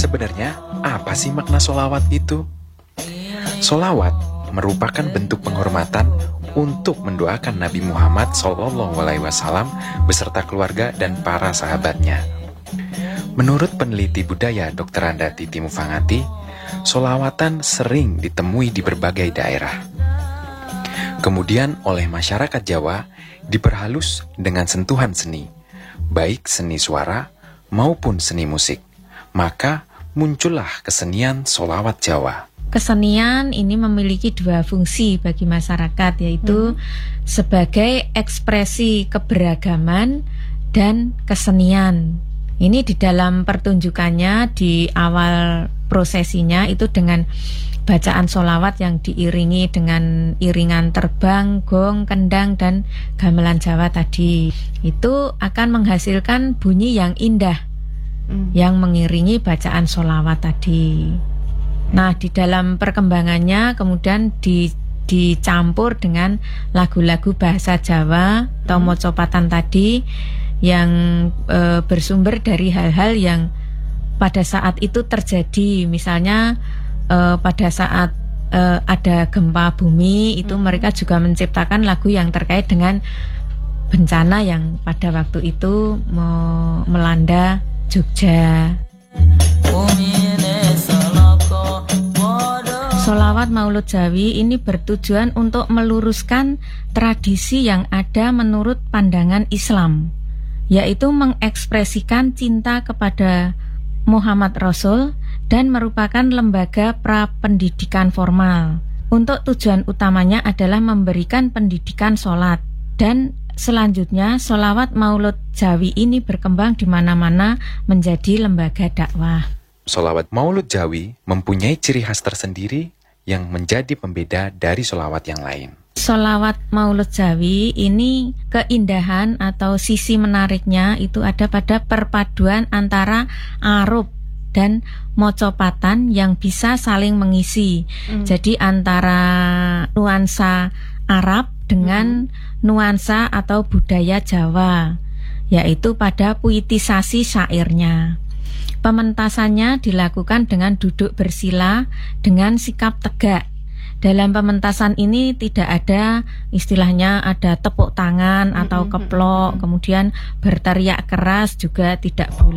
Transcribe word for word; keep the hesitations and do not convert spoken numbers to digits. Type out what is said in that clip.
Sebenarnya, apa sih makna sholawat itu? Sholawat merupakan bentuk penghormatan untuk mendoakan Nabi Muhammad shallallahu alaihi wasallam beserta keluarga dan para sahabatnya. Menurut peneliti budaya dokter Anda Titi Mufangati, sholawatan sering ditemui di berbagai daerah. Kemudian oleh masyarakat Jawa diperhalus dengan sentuhan seni, baik seni suara maupun seni musik. Maka muncullah kesenian sholawat Jawa. Kesenian ini memiliki dua fungsi bagi masyarakat, yaitu hmm. sebagai ekspresi keberagaman dan kesenian. Ini di dalam pertunjukannya di awal prosesinya itu dengan bacaan sholawat yang diiringi dengan iringan terbang, gong, kendang, dan gamelan Jawa tadi. Itu akan menghasilkan bunyi yang indah hmm. yang mengiringi bacaan sholawat tadi. Nah, di dalam perkembangannya kemudian di, dicampur dengan lagu-lagu bahasa Jawa atau hmm. mocopatan tadi yang e, bersumber dari hal-hal yang pada saat itu terjadi. Misalnya e, pada saat e, ada gempa bumi itu hmm. mereka juga menciptakan lagu yang terkait dengan bencana yang pada waktu itu me, melanda Jogja. Sholawat Maulud Jawi ini bertujuan untuk meluruskan tradisi yang ada menurut pandangan Islam, yaitu mengekspresikan cinta kepada Muhammad Rasul dan merupakan lembaga prapendidikan formal. Untuk tujuan utamanya adalah memberikan pendidikan sholat, dan selanjutnya sholawat Maulud Jawi ini berkembang di mana-mana menjadi lembaga dakwah. Sholawat Maulud Jawi mempunyai ciri khas tersendiri yang menjadi pembeda dari sholawat yang lain. Sholawat Maulud Jawi ini keindahan atau sisi menariknya itu ada pada perpaduan antara arub dan mocopatan yang bisa saling mengisi. Hmm. Jadi antara nuansa Arab dengan hmm. nuansa atau budaya Jawa, yaitu pada puitisasi syairnya. Pementasannya dilakukan dengan duduk bersila dengan sikap tegak. Dalam pementasan ini tidak ada istilahnya ada tepuk tangan atau keplok, kemudian berteriak keras juga tidak boleh.